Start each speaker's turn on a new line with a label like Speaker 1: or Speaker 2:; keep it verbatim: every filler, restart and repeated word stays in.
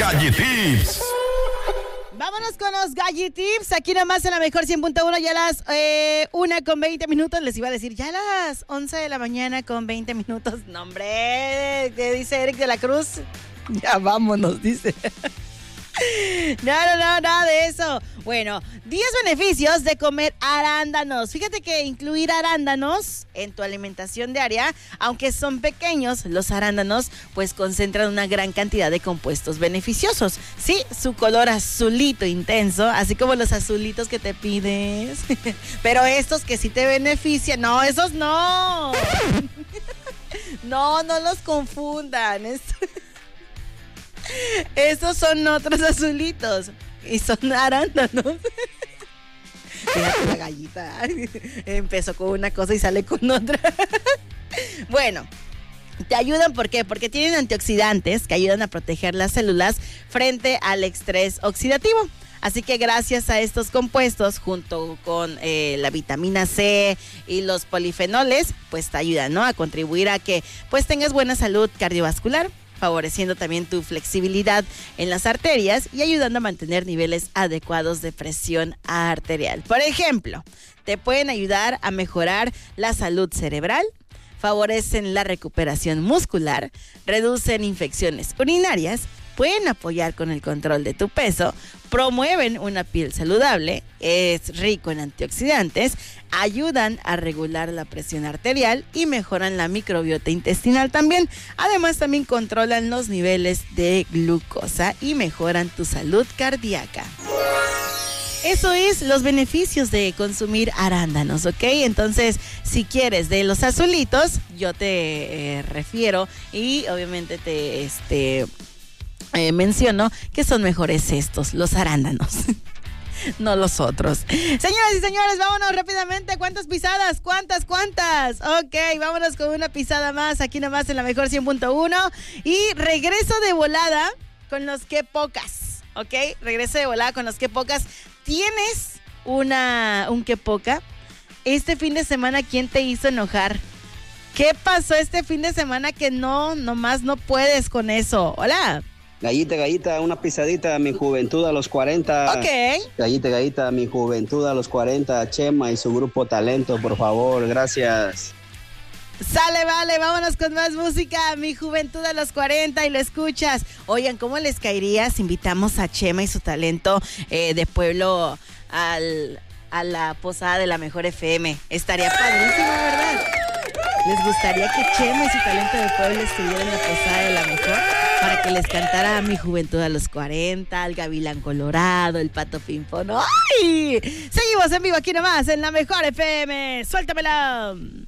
Speaker 1: Galletips.
Speaker 2: Vámonos con los Galletips, aquí nomás en la mejor cien punto uno, ya a las eh, una con veinte minutos, les iba a decir, ya a las once de la mañana con veinte minutos, no hombre, ¿qué dice Eric de la Cruz? Ya vámonos, dice. No, no, no, nada de eso. Bueno, diez beneficios de comer arándanos. Fíjate que incluir arándanos en tu alimentación diaria, aunque son pequeños, los arándanos pues concentran una gran cantidad de compuestos beneficiosos. Sí, su color azulito intenso, así como los azulitos que te pides. Pero estos que sí te benefician, no, esos no. No, no los confundan. Estos son otros azulitos y son arándanos. Fíjate la gallita. Empezó con una cosa y sale con otra. Bueno, te ayudan, ¿por qué? Porque tienen antioxidantes que ayudan a proteger las células frente al estrés oxidativo. Así que gracias a estos compuestos, junto con eh, la vitamina C y los polifenoles, pues te ayudan, ¿no?, a contribuir a que pues tengas buena salud cardiovascular, favoreciendo también tu flexibilidad en las arterias y ayudando a mantener niveles adecuados de presión arterial. Por ejemplo, te pueden ayudar a mejorar la salud cerebral, favorecen la recuperación muscular, reducen infecciones urinarias, pueden apoyar con el control de tu peso, promueven una piel saludable, es rico en antioxidantes, ayudan a regular la presión arterial y mejoran la microbiota intestinal también. Además, también controlan los niveles de glucosa y mejoran tu salud cardíaca. Eso es los beneficios de consumir arándanos, ¿ok? Entonces, si quieres de los azulitos, yo te eh, refiero y obviamente te este eh, menciono que son mejores estos, los arándanos. No los otros. Señoras y señores, vámonos rápidamente. ¿Cuántas pisadas? ¿Cuántas? ¿Cuántas? Ok, vámonos con una pisada más aquí nomás en la mejor cien punto uno. Y regreso de volada con los que pocas. Ok, regreso de volada con los que pocas. ¿Tienes una un que poca? Este fin de semana, ¿quién te hizo enojar? ¿Qué pasó este fin de semana que no, nomás no puedes con eso? Hola.
Speaker 3: Gallita, gallita, una pisadita, mi juventud a los cuarenta.
Speaker 2: Ok.
Speaker 3: Gallita, gallita, mi juventud a los cuarenta. Chema y su grupo Talento, por favor, gracias.
Speaker 2: Sale, vale, vámonos con más música. Mi juventud a los cuarenta y lo escuchas. Oigan, ¿cómo les caería si invitamos a Chema y su Talento eh, de Pueblo al, a la posada de la Mejor F M? Estaría padrísimo, ¿verdad? ¿Les gustaría que Chema y su Talento de Pueblo estuvieran en la posada de la Mejor? Para que les cantara Mi juventud a los cuarenta, el Gavilán Colorado, el Pato Pimpón. ¡Ay! Seguimos en vivo aquí nomás en la Mejor F M. ¡Suéltamela!